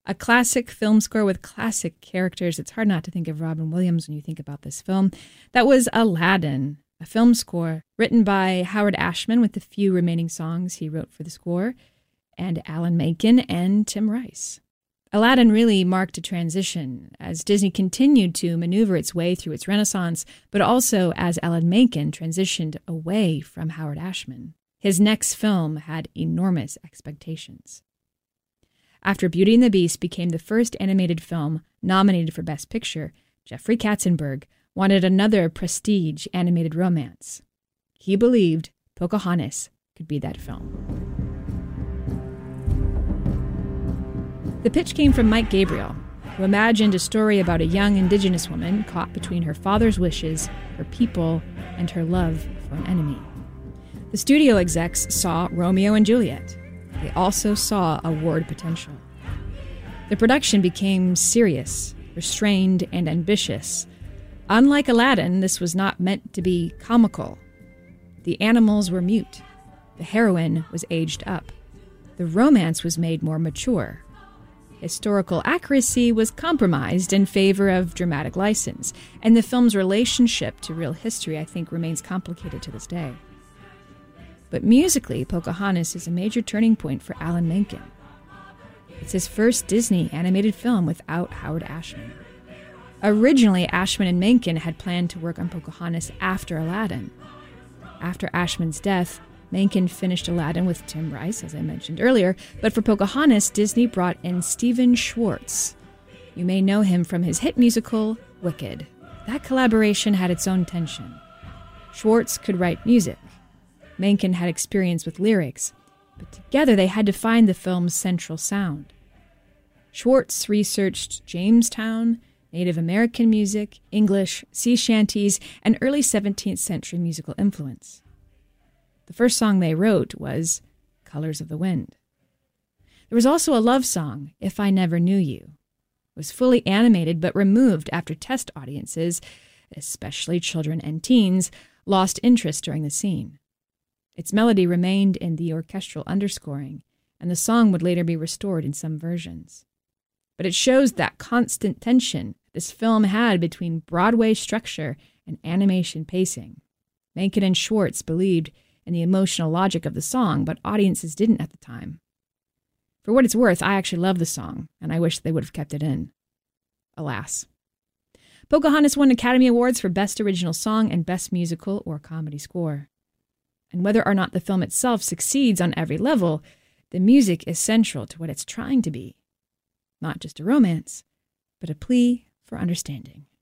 A classic film score with classic characters. It's hard not to think of Robin Williams when you think about this film. That was Aladdin, a film score written by Howard Ashman with the few remaining songs he wrote for the score, and Alan Menken and Tim Rice. Aladdin really marked a transition as Disney continued to maneuver its way through its renaissance, but also as Alan Menken transitioned away from Howard Ashman. His next film had enormous expectations. After Beauty and the Beast became the first animated film nominated for Best Picture, Jeffrey Katzenberg wanted another prestige animated romance. He believed Pocahontas could be that film. The pitch came from Mike Gabriel, who imagined a story about a young indigenous woman caught between her father's wishes, her people, and her love for an enemy. The studio execs saw Romeo and Juliet. They also saw award potential. The production became serious, restrained, and ambitious. Unlike Aladdin, this was not meant to be comical. The animals were mute. The heroine was aged up. The romance was made more mature. Historical accuracy was compromised in favor of dramatic license, and the film's relationship to real history, I think, remains complicated to this day. But musically, Pocahontas is a major turning point for Alan Menken. It's his first Disney animated film without Howard Ashman. Originally, Ashman and Menken had planned to work on Pocahontas after Aladdin. After Ashman's death, Menken finished Aladdin with Tim Rice, as I mentioned earlier, but for Pocahontas, Disney brought in Stephen Schwartz. You may know him from his hit musical, Wicked. That collaboration had its own tension. Schwartz could write music. Menken had experience with lyrics, but together they had to find the film's central sound. Schwartz researched Jamestown, Native American music, English, sea shanties, and early 17th century musical influence. The first song they wrote was Colors of the Wind. There was also a love song, If I Never Knew You. It was fully animated but removed after test audiences, especially children and teens, lost interest during the scene. Its melody remained in the orchestral underscoring, and the song would later be restored in some versions. But it shows that constant tension this film had between Broadway structure and animation pacing. Menken and Schwartz believed in the emotional logic of the song, but audiences didn't at the time. For what it's worth, I actually love the song, and I wish they would have kept it in. Alas. Pocahontas won Academy Awards for Best Original Song and Best Musical or Comedy Score. And whether or not the film itself succeeds on every level, the music is central to what it's trying to be. Not just a romance, but a plea for understanding.